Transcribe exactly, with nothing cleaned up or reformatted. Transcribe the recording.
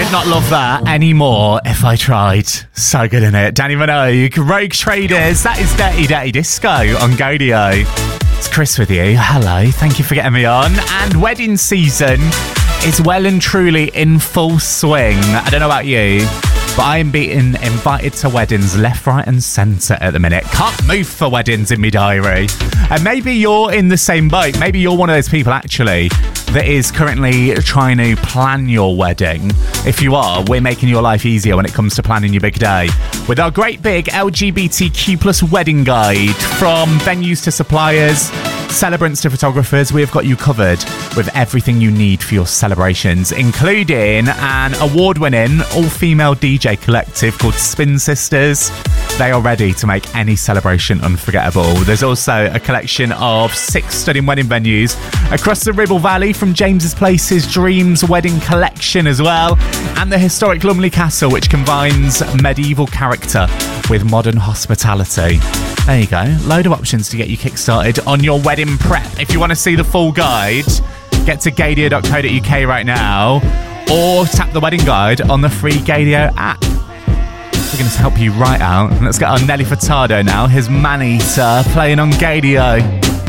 would not love that anymore if I tried. So good, in it. Danny Minogue, Rogue Traders. That is Dirty Dirty Disco on Gaydio. It's Chris with you. Hello. Thank you for getting me on. And wedding season is well and truly in full swing. I don't know about you, but I am being invited to weddings left, right and centre at the minute. Can't move for weddings in my diary. And maybe you're in the same boat. Maybe you're one of those people, actually, that is currently trying to plan your wedding. If you are, we're making your life easier when it comes to planning your big day with our great big L G B T Q plus wedding guide. From venues to suppliers, celebrants to photographers, we've got you covered with everything you need for your celebrations, including an award-winning all-female D J collective called Spin Sisters. They are ready to make any celebration unforgettable. There's also a collection of six stunning wedding venues across the Ribble Valley, from James's Place's Dreams Wedding Collection as well, and the historic Lumley Castle, which combines medieval character with modern hospitality. There you go. Load of options to get you kickstarted on your wedding prep. If you want to see the full guide, get to gaydio dot co dot uk right now, or tap the wedding guide on the free Gaydio app. We're going to help you right out. Let's get our Nelly Furtado now. His Man Eater playing on Gaydio.